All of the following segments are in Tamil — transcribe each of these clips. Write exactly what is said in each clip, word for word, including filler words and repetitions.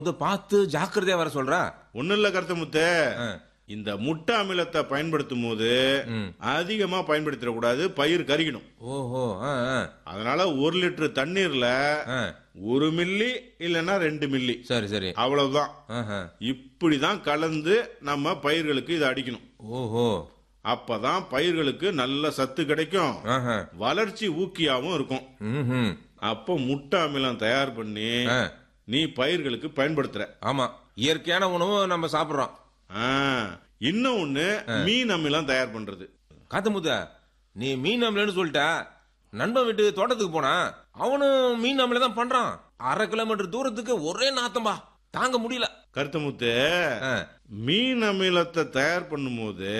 இத பார்த்து ஜாக்கிரதையா வர சொல்றா. ஒண்ணு இல்ல கருத்தமுத்து, ஆ. இந்த முட்டை அமிலத்தை பயன்படுத்தும் போது ம். அதிகமா பயன்படுத்திடக்கூடாது, பயிர் கருகிடும். ஓஹோ. ஆ, ஆ. அதனால ஒரு லிட்டர் தண்ணீர்ல ஆ. ஒரு மில்லி இல்லைன்னா ரெண்டு மில்லி, சரி சரி. அவ்வளவுதான். ஆஹா. இப்படிதான் கலந்து நம்ம பயிர்களுக்கு இதை அடிக்கணும். ஓஹோ. அப்பதான் பயிர்களுக்கு நல்ல சத்து கிடைக்கும், ஆஹா. வளர்ச்சி ஊக்கியாவும் இருக்கும். ம்ஹும். அப்போ முட்டை அமிலம் தயார் பண்ணி ஆ. நீ பயிர்களுக்கு பயன்படுத்துற. ஆமா, இயற்கையான உணவு நம்ம சாப்பிடுறோம். ஆ, இன்னும் ஒண்ணு மீன் அமிலம் தயார் பண்றது. காத்தமுத்த, நீ மீன் அமிலன்னு சொல்லிட்ட. நண்பன் வீட்டு தோட்டத்துக்கு போனா அவனும் மீன் அமிலம் தான் பண்றான். அரை கிலோமீட்டர் தூரத்துக்கு ஒரே நாத்தம்பா, தாங்க முடியல. கருத்தமுத்து, ஆ. மீன் அமிலத்தை தயார் பண்ணும்போது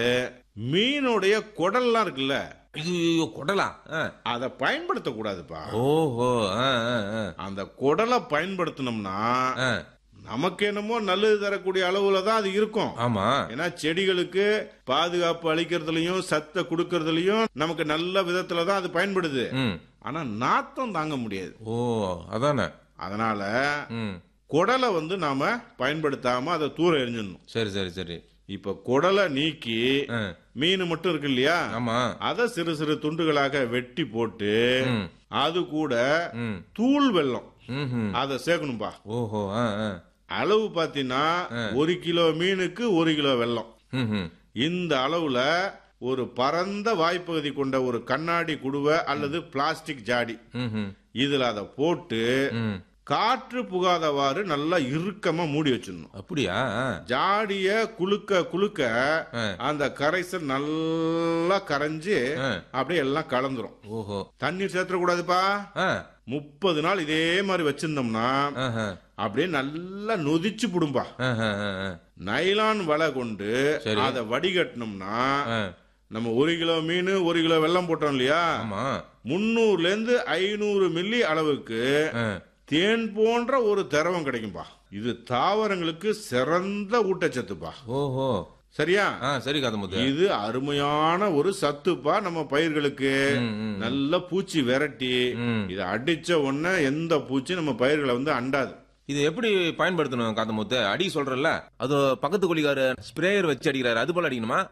மீனுடைய குடல்லாம் இருக்குல்ல, ஐயோ, குடலா? ஆ. அதை பயன்படுத்த கூடாதுப்பா. ஓஹோ. ஆ, ஆ, ஆ. அந்த குடலை பயன்படுத்தினோம்னா ஆ. நமக்கு என்னமோ நல்லது தரக்கூடிய அளவுல தான் அது இருக்கும். ஆமா. ஏன்னா செடிகளுக்கு பாதுகாப்பு அளிக்கிறதுலயும் சத்தை கொடுக்கறதுலயும் நமக்கு நல்ல விதத்துல தான் அது பயன்படுது. ம். ஆனா நாத்தம் தாங்க முடியாது. ஓ, அதானே. அதனால ம். குடலை வந்து நாம பயன்படுத்தாம அதை தூர எறிஞ்சிடணும். சரி சரி சரி. இப்ப குடலை நீக்கி ஆ. மீன் மட்டும் இருக்கு இல்லையா, ஆமா. அதை சிறு சிறு துண்டுகளாக வெட்டி போட்டு ம். அது கூட ம். தூள் வெல்லம் ம்ஹும். அதை சேர்க்கணும்பா. ஓஹோ. ஆ, ஆ. அளவு பாத்தீங்கன்னா ஒரு கிலோ மீனுக்கு ஒரு கிலோ வெல்லம். ம்ஹும். இந்த அளவுல ஒரு பரந்த வாய்ப்பகுதி கொண்ட ஒரு கண்ணாடி குடுவை அல்லது பிளாஸ்டிக் ஜாடி, ம்ஹும். இதுல அதை போட்டு ம். காற்று புகாதவாறு நல்லா இறுக்கமா மூடி வச்சிடணும். அப்படியா? ஆ. ஜாடிய குலுக்க குலுக்க ஆ. அந்த கரைசல் நல்லா கரைஞ்சு ஆ. அப்படியே எல்லாம் கலந்துரும். ஓஹோ. தண்ணீர் சேர்த்துடக்கூடாதுப்பா. ஆ. முப்பது நாள் இதே மாதிரி வச்சிருந்தோம்னா ஆஹா. அப்படியே நல்லா நொதிச்சு புடும்பா. ஆஹா, ஆ, ஆ. நைலான் வலை கொண்டு சரி. அதை வடிகட்டினோம்னா ஆ. நம்ம ஒரு கிலோ மீன் ஒரு கிலோ வெல்லம் போட்டோம் இல்லையா, ஆமா. முன்னூறுல இருந்து ஐநூறு மில்லி அளவுக்கு ஆ. தேன் போன்ற ஒரு திரவம் கிடைக்கும்பா. இது தாவரங்களுக்கு சிறந்த ஊட்டச்சத்துப்பா. ஓஹோ. சரியா? ஆ, சரி காத்தமுத்து. இது அருமையான ஒரு சத்துப்பா நம்ம பயிர்களுக்கு. ம், ம். நல்ல பூச்சி விரட்டி ம். இதை அடிச்ச உடனே எந்த பூச்சி நம்ம பயிர்களை வந்து அண்டாது. இது எப்படி பயன்படுத்தணும் காத்தமுத்து? அடி சொல்றல, அது பக்கத்து கொலிக்காரு ஸ்ப்ரேயர் வச்சு அடிக்கிறாரு, அது போல அடிக்கணுமா?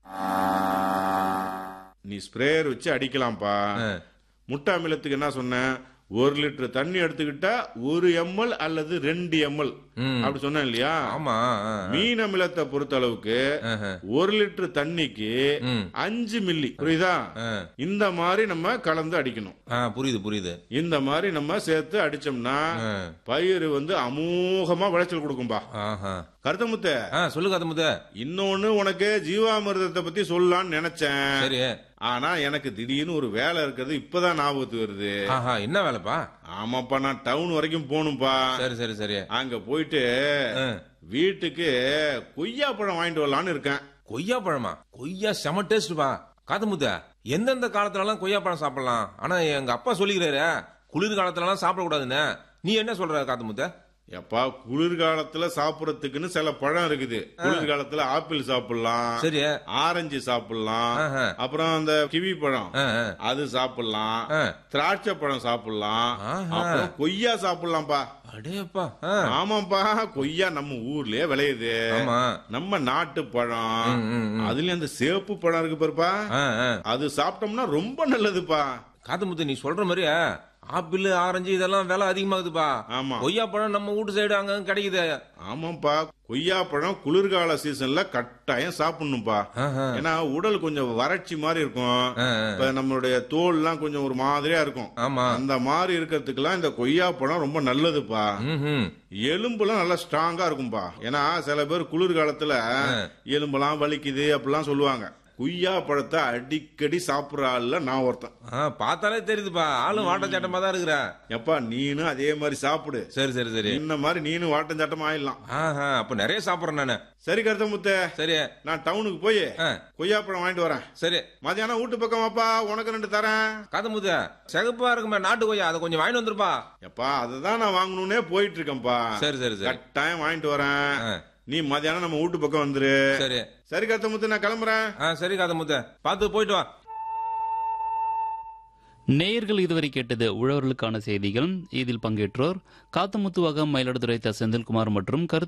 நீ ஸ்ப்ரேயர் வச்சு அடிக்கலாம்ப்பா. ஆ. முட்டை அமிலத்துக்கு என்ன சொன்ன, ஒரு லிட்டர் தண்ணி எடுத்துக்கிட்டா ஒரு எம்எல் அல்லது ரெண்டு எம்எல் ம். அப்படி சொன்னேன் இல்லையா. ஆமா. ஆ, ஆ. மீன் அமிலத்தை பொறுத்த அளவுக்கு ஆஹா. ஒரு லிட்டர் தண்ணிக்கு ம். அஞ்சு மில்லி, புரியுதா? ஆ. இந்த மாதிரி நம்ம கலந்து அடிக்கணும். ஆ, புரியுது புரியுது. இந்த மாதிரி நம்ம சேர்த்து அடிச்சோம்னா ஆ. பயிர் வந்து அமோகமா விளைச்சல் கொடுக்கும்பா. ஆஹா. கருத்தமுத்த, ஆ, சொல்லு காத்தமுத்து. இன்னொன்னு உனக்கு ஜீவாமிர்தத்தை பத்தி சொல்லலாம்னு நினைச்சேன். சரி. ஆனா எனக்கு திடீர்னு ஒரு வேலை இருக்கிறது இப்பதான் ஞாபகத்துக்கு வருது. ஆஹா, என்ன வேலைப்பா? ஆமாப்பா, நான் டவுன் வரைக்கும் போகணும்பா. சரி சரி சரி. அங்க போயிட்டு ஆ. வீட்டுக்கு கொய்யா பழம் வாங்கிட்டு வரலான்னு இருக்கேன். கொய்யா பழமா? கொய்யா செம டேஸ்ட்பா. காத்தமுத்த, எந்தெந்த காலத்துல எல்லாம் கொய்யா பழம் சாப்பிடலாம், ஆனா எங்க அப்பா சொல்லிக்கிறாரு குளிர் காலத்துல எல்லாம் சாப்பிடக்கூடாதுன்னு. நீ என்ன சொல்ற காத்தமுத்த? எப்பா, குளிர்காலத்துல சாப்பிடறதுக்குன்னு சில பழம் இருக்குது. குளிர்காலத்துல ஆப்பிள் சாப்பிடலாம், சரி. ஆரஞ்சு சாப்பிடலாம், ஆஹா. அப்புறம் அந்த கிவி பழம் ஆ, ஆ. அது சாப்பிடலாம், ஆ. திராட்சை பழம் சாப்பிடலாம், ஆஹா. அப்புறம் கொய்யா சாப்பிடலாம்ப்பா. அடேப்பா. ஆ. ஆமாப்பா, கொய்யா நம்ம ஊர்லயே விளையுது. ஆமா. நம்ம நாட்டு பழம். ம், ம், ம். அதுலயும் அந்த சேப்பு பழம் இருக்கு பாருப்பா, ஆ, ஆ. அது சாப்பிட்டோம்னா ரொம்ப நல்லதுப்பா. காத்தமுத்து, நீ சொல்ற மாதிரி ஆப்பிள் ஆரஞ்சு இதெல்லாம் விலை அதிகமாகுதுப்பா. ஆமா. கொய்யா பழம் நம்ம வீட்டு சைடு அங்க கிடைக்குது. ஆமாப்பா, கொய்யா பழம் குளிர்கால சீசன்ல கட்டாயம் சாப்பிடணும்பா. ஆஹா. ஏன்னா உடல் கொஞ்சம் வறட்சி மாதிரி இருக்கும். ஆ, ஆ. இப்ப நம்மளுடைய தோல் எல்லாம் கொஞ்சம் ஒரு மாதிரியா இருக்கும். ஆமா. அந்த மாதிரி இருக்கிறதுக்கெல்லாம் இந்த கொய்யா பழம் ரொம்ப நல்லதுப்பா. ம்ஹும். எலும்புலாம் நல்லா ஸ்ட்ராங்கா இருக்கும்பா. ஏன்னா சில பேர் குளிர்காலத்துல எலும்பெல்லாம் வலிக்குது அப்படிலாம் சொல்லுவாங்க. கொய்யா பழத்தை அடிக்கடி சாப்பிடுற ஆள்ல நான் ஒருத்தன். ஆ, பார்த்தாலே தெரியுதுப்பா, ஆளும் வாட்டச்சாட்டமா தான் இருக்கிற. எப்பா, நீனும் அதே மாதிரி சாப்பிடு. சரி சரி சரி. இந்த மாதிரி நீனும் வாட்டம் சாட்டம் ஆயிடலாம். ஆஹா, அப்ப நிறைய சாப்பிடுறேன் நானு. சரி கருத்தமுத்த, சரி. நான் டவுனுக்கு போய் ஆ. கொய்யா பழம் வாங்கிட்டு வரேன். சரி. மதியானம் வீட்டு பக்கம் வாப்பா, உனக்கு ரெண்டு தரேன். காத்தமுத்து, சிகப்பா இருக்குமே நாட்டு கொய்யா, அதை கொஞ்சம் வாங்கிட்டு வந்துருப்பா. எப்பா, அதுதான் நான் வாங்கணும்னே போயிட்டு இருக்கேன்ப்பா. சரி சரி சரி. கட்டாயம் வாங்கிட்டு வரேன். ஆ. நீ மதியானம் நம்ம வீட்டு பக்கம் வந்துரு. சரி. சரி கருத்தமுத்து, நான் கிளம்புறேன். ஆ, சரி காத்தமுத்து, பார்த்து போயிட்டு வா. நேயர்கள் இதுவரை கேட்டது உழவர்களுக்கான செய்திகள். இதில் பங்கேற்றோர் காத்தமுத்துவாகம், மயிலாடுதுறை த. செந்தில்குமார் மற்றும் கருத்து